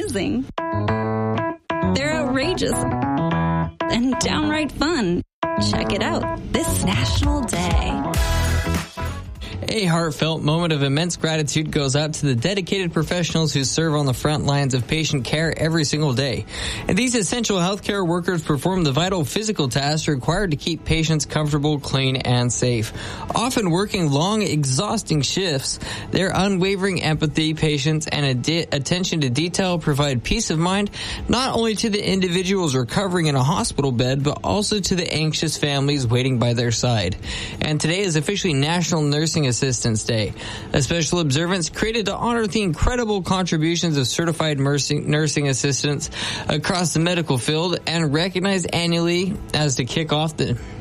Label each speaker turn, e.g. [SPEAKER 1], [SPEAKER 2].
[SPEAKER 1] amazing. They're outrageous and downright fun. Check it out this National Day.
[SPEAKER 2] A heartfelt moment of immense gratitude goes out to the dedicated professionals who serve on the front lines of patient care every single day. And these essential healthcare workers perform the vital physical tasks required to keep patients comfortable, clean, and safe. Often working long, exhausting shifts, their unwavering empathy, patience, and attention to detail provide peace of mind not only to the individuals recovering in a hospital bed, but also to the anxious families waiting by their side. And today is officially National Nursing Assistance Day, a special observance created to honor the incredible contributions of certified nursing assistants across the medical field and recognized annually as to kick off the